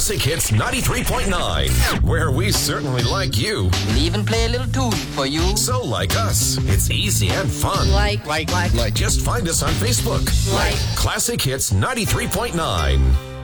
Classic Hits 93.9, where we certainly like you. We'll even play a little tune for you. So like us. It's easy and fun. Like. Just find us on Facebook. Like. Classic Hits 93.9.